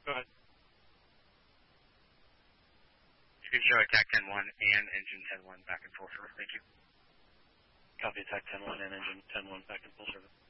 Go ahead. You can show attack 10-1 and engine 10-1 back in full service. Thank you. Copy attack 10-1 and engine 10-1 back in full service.